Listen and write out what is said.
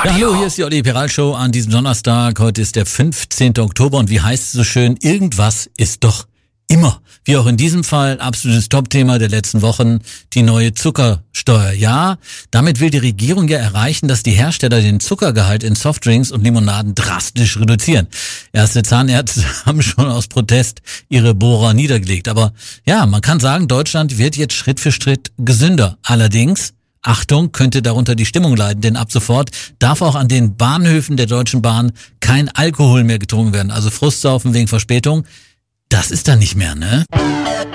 Ja, hallo, hier ist die Olli Peral Show an diesem Donnerstag. Heute ist der 15. Oktober und wie heißt es so schön, irgendwas ist doch immer. Wie auch in diesem Fall, absolutes Topthema der letzten Wochen, die neue Zuckersteuer. Ja, damit will die Regierung ja erreichen, dass die Hersteller den Zuckergehalt in Softdrinks und Limonaden drastisch reduzieren. Erste Zahnärzte haben schon aus Protest ihre Bohrer niedergelegt. Aber ja, man kann sagen, Deutschland wird jetzt Schritt für Schritt gesünder. Allerdings, Achtung, könnte darunter die Stimmung leiden, denn ab sofort darf auch an den Bahnhöfen der Deutschen Bahn kein Alkohol mehr getrunken werden. Also Frustsaufen wegen Verspätung, das ist dann nicht mehr, ne?